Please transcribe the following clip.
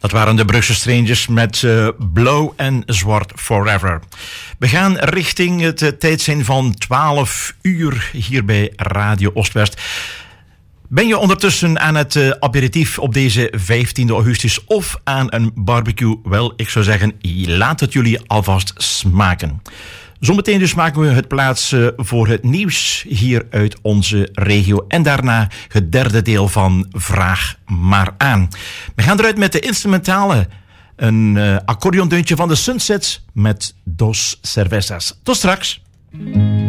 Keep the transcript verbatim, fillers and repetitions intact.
Dat waren de Brugse Strangers met uh, Blow en Zwart Forever. We gaan richting het uh, tijdstip van twaalf uur hier bij Radio Oostwest. Ben je ondertussen aan het uh, aperitief op deze vijftiende augustus of aan een barbecue? Wel, ik zou zeggen, laat het jullie alvast smaken. Zometeen dus maken we het plaats uh, voor het nieuws hier uit onze regio. En daarna het derde deel van Vraag maar aan. We gaan eruit met de instrumentale. Een uh, accordeondeuntje van de Sunsets met Dos Cervezas. Tot straks.